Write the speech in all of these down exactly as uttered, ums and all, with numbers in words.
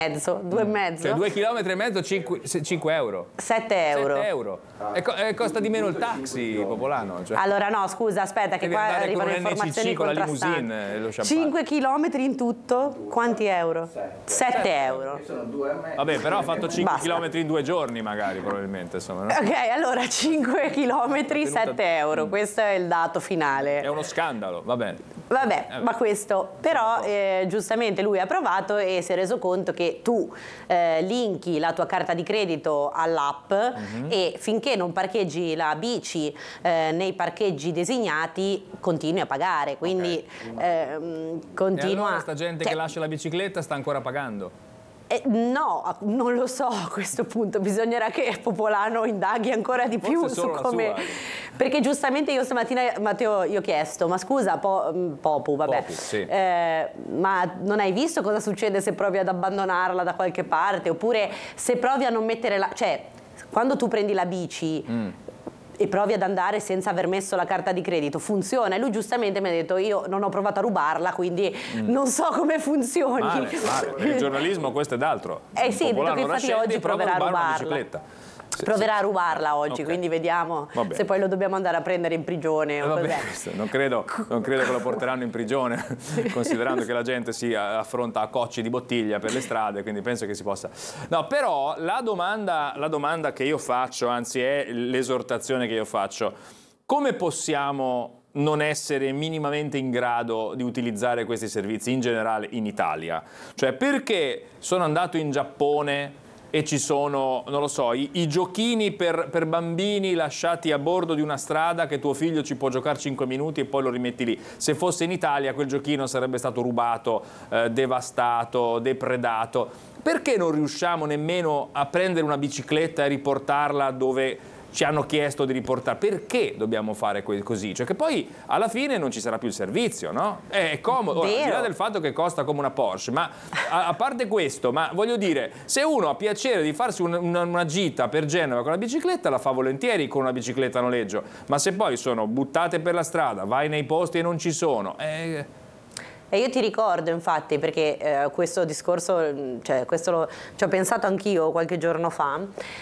mezzo, due e mezzo. Cioè due chilometri e mezzo, cinque euro. sette euro. sette euro. E, co e costa di meno il taxi popolano. Cioè. Allora no, scusa, aspetta che devi qua andare arrivano con un informazioni N C C, con la contrastanti. limousine e lo champagne. cinque chilometri in tutto, quanti euro? sette euro. Vabbè, però ha fatto cinque Basta. chilometri in due giorni magari, probabilmente, insomma. No? Ok, allora cinque chilometri, sette euro, questo è il dato finale. È uno scandalo, va bene. Vabbè, Eh, ma questo, però eh, giustamente lui ha provato e si è reso conto che tu eh, linki la tua carta di credito all'app uh-huh. e finché non parcheggi la bici eh, nei parcheggi designati continui a pagare, quindi okay. eh, continua... E allora sta gente cioè, che lascia la bicicletta sta ancora pagando? Eh, no, non lo so a questo punto, bisognerà che Popolano indaghi ancora di più Forse su solo la come... sua. Perché giustamente io stamattina, Matteo, io ho chiesto, ma scusa, po, Popu, vabbè, Popu, sì. eh, ma non hai visto cosa succede se provi ad abbandonarla da qualche parte? Oppure se provi a non mettere la... Cioè, quando tu prendi la bici... Mm. e provi ad andare senza aver messo la carta di credito, funziona? E lui giustamente mi ha detto io non ho provato a rubarla, quindi mm. non so come funzioni. Male, male. Per il giornalismo questo è d'altro. Eh sì, detto che infatti oggi proverà a rubarla. Sì, proverà sì. a rubarla oggi, okay. Quindi vediamo se poi lo dobbiamo andare a prendere in prigione eh, o vabbè, non, credo, non credo che lo porteranno in prigione, considerando che la gente si affronta a cocci di bottiglia per le strade, quindi penso che si possa... No, però la domanda, la domanda che io faccio, anzi è l'esortazione che io faccio, come possiamo non essere minimamente in grado di utilizzare questi servizi in generale in Italia? Cioè, perché sono andato in Giappone e ci sono, non lo so, i, i giochini per, per bambini lasciati a bordo di una strada che tuo figlio ci può giocare cinque minuti e poi lo rimetti lì. Se fosse in Italia quel giochino sarebbe stato rubato, eh, devastato, depredato. Perché non riusciamo nemmeno a prendere una bicicletta e riportarla dove ci hanno chiesto di riportare? Perché dobbiamo fare così? Cioè che poi alla fine non ci sarà più il servizio, no? È comodo, ora, al di là del fatto che costa come una Porsche, ma a, a parte questo, ma voglio dire, se uno ha piacere di farsi una, una, una gita per Genova con la bicicletta, la fa volentieri con una bicicletta a noleggio, ma se poi sono buttate per la strada, vai nei posti e non ci sono... Eh, E io ti ricordo infatti, perché eh, questo discorso, cioè questo lo, ci ho pensato anch'io qualche giorno fa,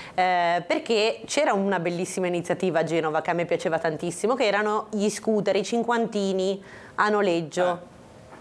eh, perché c'era una bellissima iniziativa a Genova che a me piaceva tantissimo, che erano gli scooter, i cinquantini a noleggio. Eh.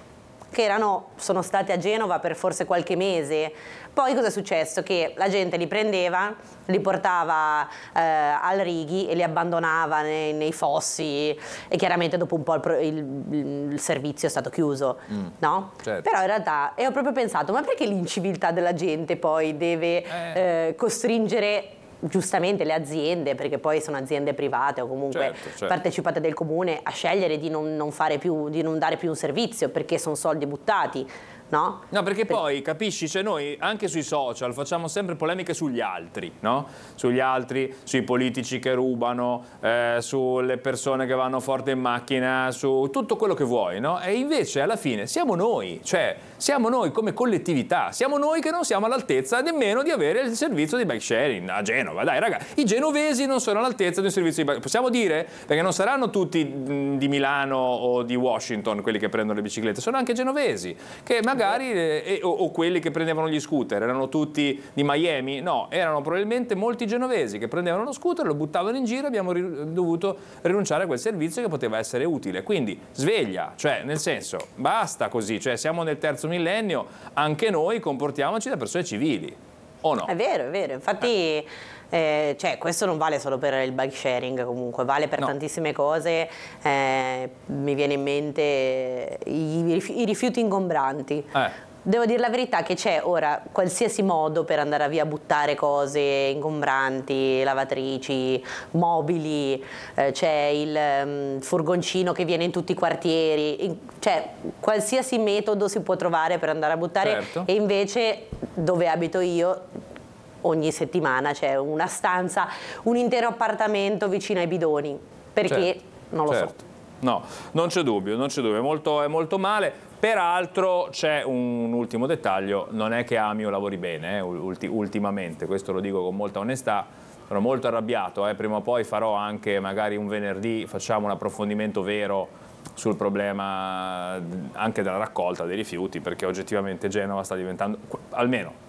che erano, sono stati a Genova per forse qualche mese. Poi cosa è successo? Che la gente li prendeva, li portava eh, al Righi e li abbandonava nei, nei fossi, e chiaramente dopo un po' il, il, il servizio è stato chiuso, mm, no? Certo. Però in realtà, e ho proprio pensato, ma perché l'inciviltà della gente poi deve eh. Eh, costringere giustamente le aziende, perché poi sono aziende private o comunque certo, certo. partecipate del comune, a scegliere di non, non fare più, di non dare più un servizio perché sono soldi buttati, no? No, perché per... poi capisci, cioè noi anche sui social facciamo sempre polemiche sugli altri, no? Sugli altri, sui politici che rubano, eh, sulle persone che vanno forte in macchina, su tutto quello che vuoi, no? E invece alla fine siamo noi, cioè siamo noi come collettività, siamo noi che non siamo all'altezza nemmeno di avere il servizio di bike sharing a Genova. Dai raga, i genovesi non sono all'altezza di un servizio di bike, possiamo dire? Perché non saranno tutti di Milano o di Washington quelli che prendono le biciclette, sono anche genovesi, che magari, eh, o, o quelli che prendevano gli scooter, erano tutti di Miami? No, erano probabilmente molti genovesi che prendevano lo scooter, lo buttavano in giro e abbiamo ri- dovuto rinunciare a quel servizio che poteva essere utile. Quindi sveglia, cioè nel senso, basta così, cioè siamo nel terzo millennio, anche noi comportiamoci da persone civili, o no? È vero, è vero, infatti eh. Eh, cioè questo non vale solo per il bike sharing, comunque vale per no. tantissime cose, eh, mi viene in mente i, i rifiuti ingombranti. Eh. Devo dire la verità che c'è ora qualsiasi modo per andare a via a buttare cose ingombranti, lavatrici, mobili, eh, c'è il um, furgoncino che viene in tutti i quartieri, in, cioè qualsiasi metodo si può trovare per andare a buttare, certo. E invece dove abito io ogni settimana c'è una stanza, un intero appartamento vicino ai bidoni, perché certo. non lo certo. so. No, non c'è dubbio, non c'è dubbio, è molto, è molto male. Peraltro c'è un ultimo dettaglio, non è che Amio lavori bene eh, ulti, ultimamente, questo lo dico con molta onestà, sono molto arrabbiato, eh, prima o poi farò anche magari un venerdì, facciamo un approfondimento vero sul problema anche della raccolta dei rifiuti, perché oggettivamente Genova sta diventando, almeno